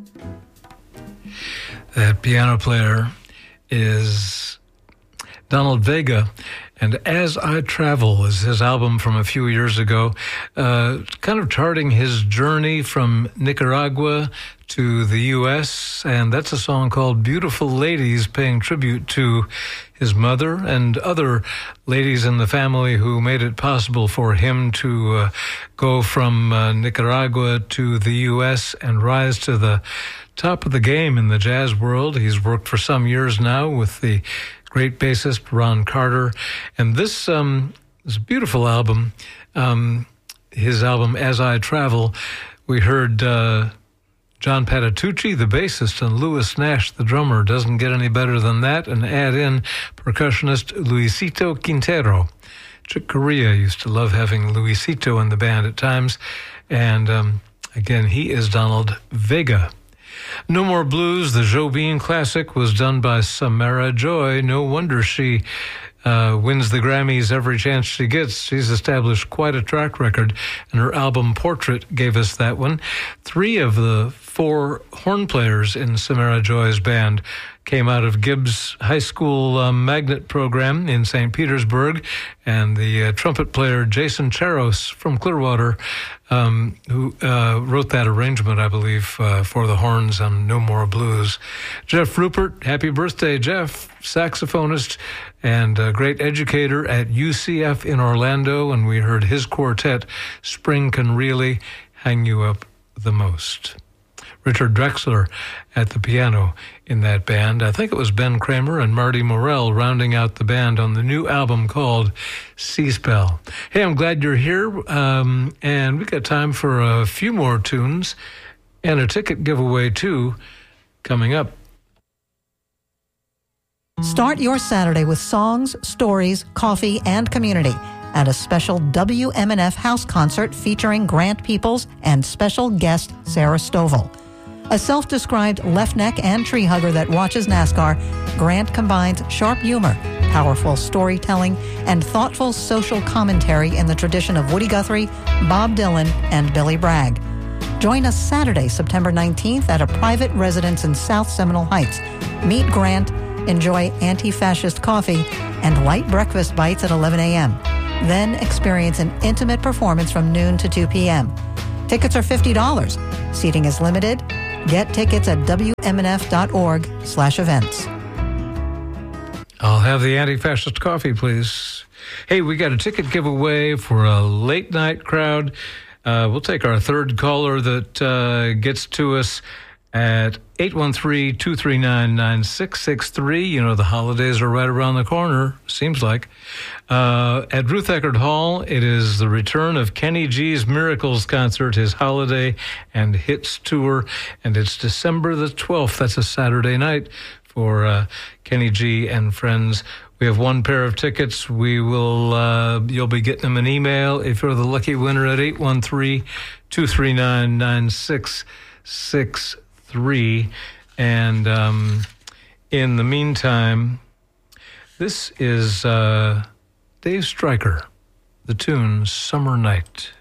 That piano player is Donald Vega, and As I Travel is his album from a few years ago, kind of charting his journey from Nicaragua to the U.S., and that's a song called Beautiful Ladies, paying tribute to his mother and other ladies in the family who made it possible for him to go from Nicaragua to the U.S. and rise to the top of the game in the jazz world. He's worked for some years now with the great bassist Ron Carter, and this is a beautiful album. His album As I Travel, we heard John Patitucci, the bassist, and Louis Nash, the drummer. Doesn't get any better than that. And add in percussionist Luisito Quintero. Chick Corea used to love having Luisito in the band at times. And again, he is Donald Vega. No More Blues, the Jobim classic, was done by Samara Joy. No wonder she wins the Grammys every chance she gets. She's established quite a track record, and her album Portrait gave us that one. 3 of the 4 horn players in Samara Joy's band came out of Gibbs High School magnet program in St. Petersburg, and the trumpet player Jason Charos from Clearwater, who wrote that arrangement, I believe, for the horns on No More Blues. Jeff Rupert, happy birthday, Jeff, saxophonist and a great educator at UCF in Orlando, and we heard his quartet, Spring Can Really Hang You Up the Most. Richard Drexler at the piano in that band. I think it was Ben Kramer and Marty Morell rounding out the band on the new album called Seaspell. Hey, I'm glad you're here, and we got time for a few more tunes and a ticket giveaway, too, coming up. Start your Saturday with songs, stories, coffee, and community at a special WMNF house concert featuring Grant Peoples and special guest Sarah Stovall. A self-described left neck and tree hugger that watches NASCAR, Grant combines sharp humor, powerful storytelling, and thoughtful social commentary in the tradition of Woody Guthrie, Bob Dylan, and Billy Bragg. Join us Saturday, September 19th at a private residence in South Seminole Heights. Meet Grant, enjoy anti-fascist coffee, and light breakfast bites at 11 a.m. Then experience an intimate performance from noon to 2 p.m. Tickets are $50. Seating is limited. Get tickets at wmnf.org/events. I'll have the anti-fascist coffee, please. Hey, we got a ticket giveaway for a late night crowd. We'll take our third caller that gets to us at 813-239-9663. You know, the holidays are right around the corner, seems like. At Ruth Eckerd Hall, it is the return of Kenny G's Miracles concert, his holiday and hits tour, and it's December the 12th. That's a Saturday night for Kenny G and friends. We have 1 pair of tickets. We will, you'll be getting them an email if you're the lucky winner at 813-239-9663. And in the meantime, this is Dave Stryker, the tune Summer Night.